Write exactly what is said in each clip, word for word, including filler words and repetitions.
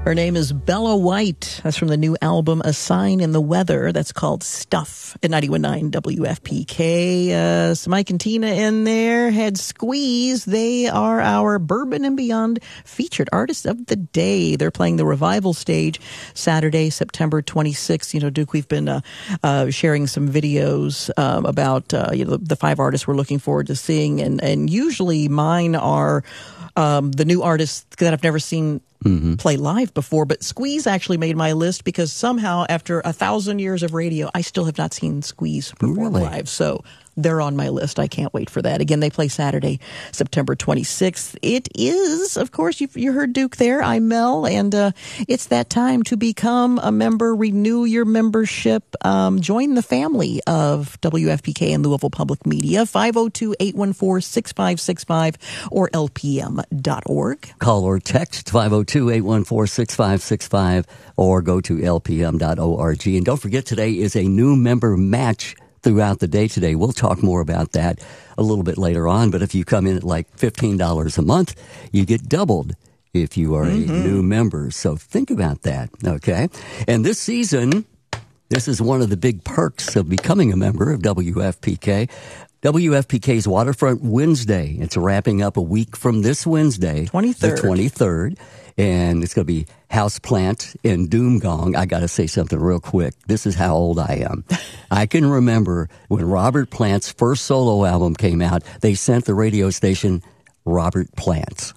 Her name is Bella White. That's from the new album, A Sign in the Weather. That's called Stuff at ninety-one point nine W F P K. Uh, so Mike and Tina in there had Squeeze. They are our Bourbon and Beyond featured artists of the day. They're playing the Revival stage Saturday, September twenty-sixth. You know, Duke, we've been uh, uh, sharing some videos um, about uh, you know, the, the five artists we're looking forward to seeing. And, and usually mine are um, the new artists that I've never seen Mm-hmm. play live before, but Squeeze actually made my list because somehow after a thousand years of radio, I still have not seen Squeeze perform really? live. So they're on my list. I can't wait for that. Again, they play Saturday, September twenty-sixth. It is, of course, you, you heard Duke there. I'm Mel, and uh, it's that time to become a member, renew your membership, um, join the family of W F P K and Louisville Public Media, five oh two, eight one four, six five six five or L P M dot org. Call or text five oh two, eight one four, six five six five or go to L P M dot org. And don't forget, today is a new member match throughout the day today. We'll talk more about that a little bit later on. But if you come in at like fifteen dollars a month, you get doubled if you are mm-hmm. a new member. So think about that, okay? And this season, this is one of the big perks of becoming a member of W F P K. W F P K's Waterfront Wednesday. It's wrapping up a week from this Wednesday, twenty-third. The twenty-third. And it's going to be Houseplant and Doomgong. I got to say something real quick. This is how old I am. I can remember when Robert Plant's first solo album came out, they sent the radio station Robert Plant.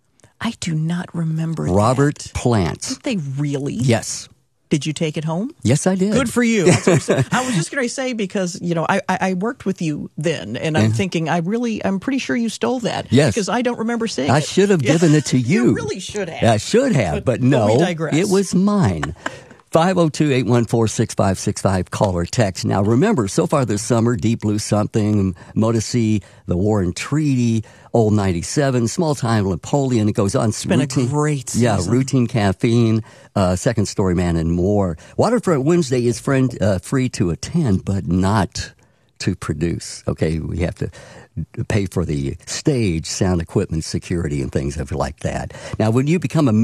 I do not remember Robert that. Plant. Did they really? Yes. Did you take it home? Yes, I did. Good for you. I was just going to say, because, you know, I, I worked with you then, and I'm mm-hmm. thinking, I really, I'm pretty sure you stole that. Yes. Because I don't remember seeing I it. I should have given it to you. You really should have. I should have, but, but no, we digress. It was mine. five oh two, eight one four, six five six five, call or text. Now, remember, so far this summer, Deep Blue Something, Modesty, The Warren Treaty, Old ninety-seven, Small Time Napoleon, it goes on. It's been routine, a great season. Yeah, Routine Caffeine, uh, Second Story Man, and more. Waterfront Wednesday is friend, uh, free to attend, but not to produce. Okay, we have to pay for the stage, sound equipment, security, and things like that. Now, when you become a